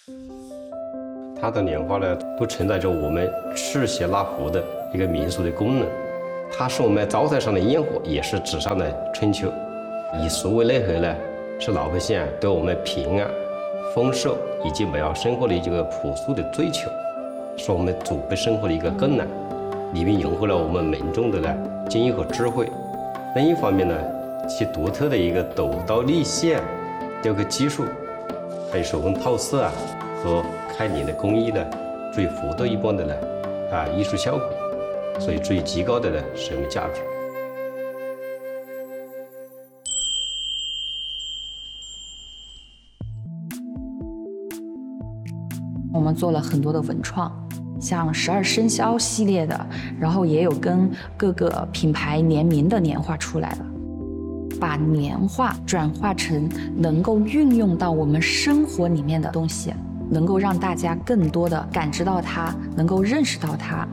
它的年画呢，都承载着我们赤血纳福的一个民俗的功能。它是我们灶台上的烟火，也是纸上的春秋。以俗为内核呢，是老百姓对我们平安、丰收以及美好生活的这个朴素的追求，是我们祖辈生活的一个根源。里面融合了我们民众的经验和智慧。另一方面呢，其独特的一个斗刀立线雕刻技术，还有手工套色和开脸的工艺呢，具有佛道一般的艺术效果，所以具有极高的审美价值。 我们做了很多的文创，像12生肖系列的，然后也有跟各个品牌联名的年画出来了，把年画转化成能够运用到我们生活里面的东西，能够让大家更多的感知到它，能够认识到它。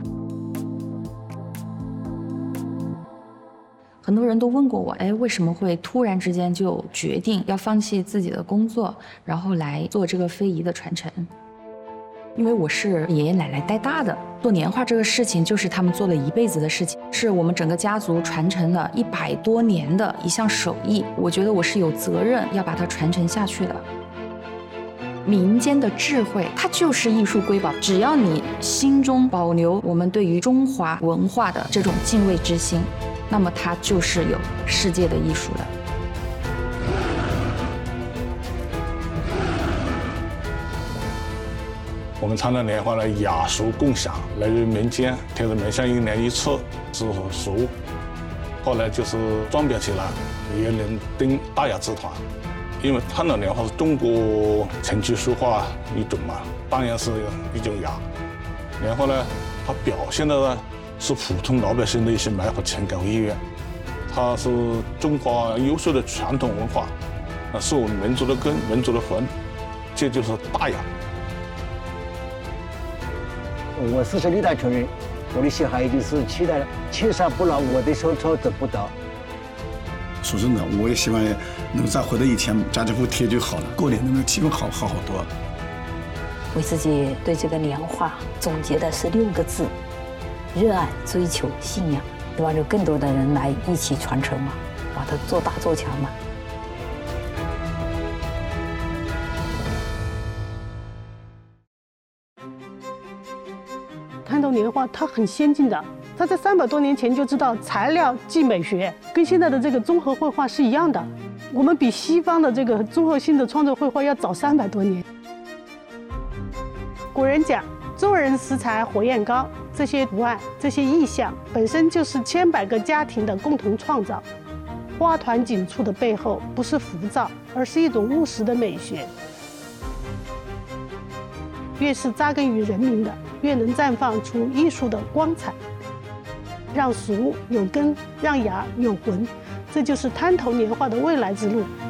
很多人都问过我，为什么会突然之间就决定要放弃自己的工作，然后来做这个非遗的传承？因为我是爷爷奶奶带大的，做年画这个事情就是他们做了一辈子的事情，是我们整个家族传承了100多年的一项手艺。我觉得我是有责任要把它传承下去的。民间的智慧，它就是艺术瑰宝。只要你心中保留我们对于中华文化的这种敬畏之心，那么它就是有世界的艺术的。 我们传统年画的雅俗共享，来源于民间，贴着面向1年1次，是俗。后来就是装裱起来，也能登大雅之团。因为传统年画是中国程序书画一种嘛，当然是一种雅。年画呢，它表现的呢是普通老百姓的一些美好情感和意愿，它是中华优秀的传统文化，是我们民族的根、民族的魂，这就是大雅。 我40岁大穷人，我的小孩就是期待千山不老，我的手抄得不到。 说真的，我也希望能再回到以前，家政妇贴就好了，过年能不能气氛好多。 我自己对这个年画总结的是6个字：热爱、追求、信仰。希望有更多的人来一起传承嘛，把它做大做强嘛。 传统年画它很先进的，它在300多年前就知道材料即美学，跟现在的这个综合绘画是一样的。我们比西方的这个综合性的创作绘画要早300多年。古人讲，做人食材火焰高，这些图案、这些意象本身就是千百个家庭的共同创造。花团锦簇的背后不是浮躁，而是一种务实的美学。越是扎根于人民的，越能绽放出艺术的光彩。让俗有根，让雅有魂，这就是滩头年画的未来之路。